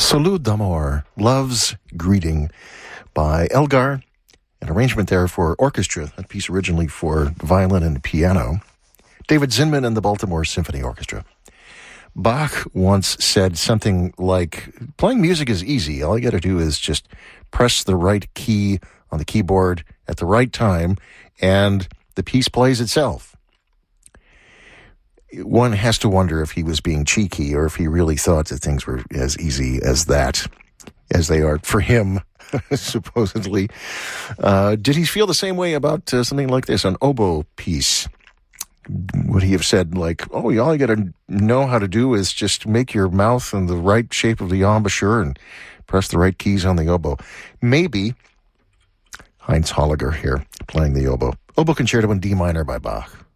Salut d'amour, Love's Greeting by Elgar, an arrangement there for orchestra, a piece originally for violin and piano. David Zinman and the Baltimore Symphony Orchestra. Bach once said something like, playing music is easy. All you got to do is just press the right key on the keyboard at the right time, and the piece plays itself. One has to wonder if he was being cheeky or if he really thought that things were as easy as that, as they are for him, supposedly. Did he feel the same way about something like this, an oboe piece? Would he have said, like, oh, all you got to know how to do is just make your mouth in the right shape of the embouchure and press the right keys on the oboe? Maybe. Heinz Holliger here, playing the oboe. Oboe Concerto in D minor by Bach.